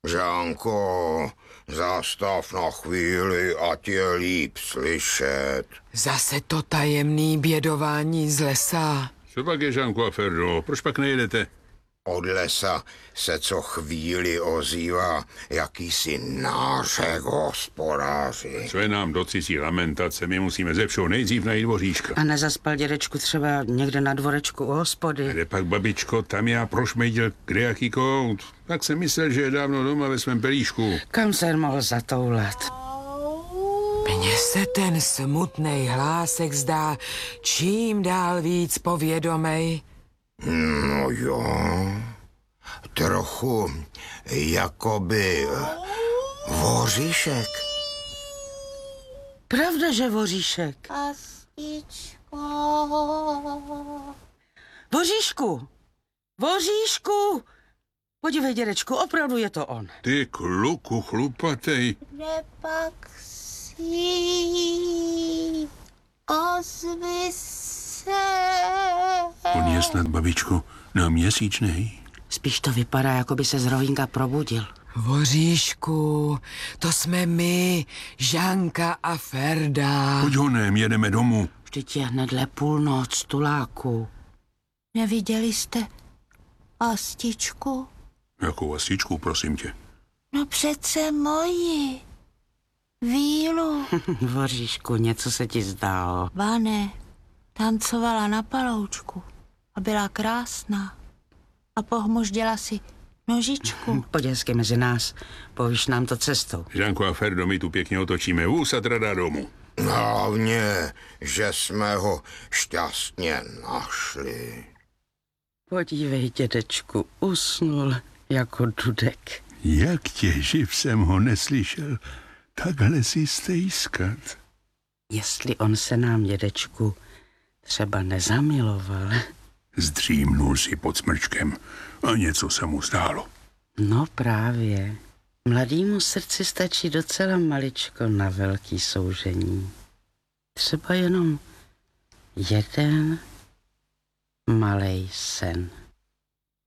Žánko, zastav na chvíli, ať je líp slyšet. Zase to tajemný bědování z lesa. Co pak je, Žánku a Ferdo? Proč pak nejedete? Od lesa se co chvíli ozývá jakýsi nářek hospodáři. Co je nám do cizí lamentace? My musíme ze všeho nejdřív najít voříška. A nezaspal dědečku třeba někde na dvorečku u hospody? Kde pak, babičko, tam já prošmejdil kde jaký kout. Tak jsem myslel, že je dávno doma ve svém pelíšku. Kam se mohl zatoulat? Mně se ten smutnej hlásek zdá čím dál víc povědomej. No jo, trochu jakoby voříšek. Pravda, že voříšek. Pastičko. Voříšku! Voříšku! Podívej, dědečku, opravdu je to on. Ty kluku chlupatej. Kde pak jsi? Ozvi se. On je snad, babičko, na měsíčnej. Spíš to vypadá, jako by se z rovínka probudil. Voříšku, to jsme my, Žánka a Ferda. Pojď honem, jedeme domů. Vždyť je hnedle půlnoc, tuláku. Neviděli jste pastičku? Jakou asičku, prosím tě? No přece moji. Vílu. Voříšku, něco se ti zdálo. Vane, tancovala na paloučku a byla krásná. A pohmožděla si nožičku. Pojď hezky mezi nás, povíš nám to cestou. Žánku a Ferdo, my tu pěkně otočíme vůz a trada domů. Hlavně, že jsme ho šťastně našli. Podívej, dědečku, usnul jako dudek. Jak tě živ jsem ho neslyšel, takhle si stejskat. Jestli on se nám, dědečku, třeba nezamiloval. Zdřímnul si pod smrčkem a něco se mu zdálo. No právě. Mladýmu srdci stačí docela maličko na velký soužení. Třeba jenom jeden malej sen.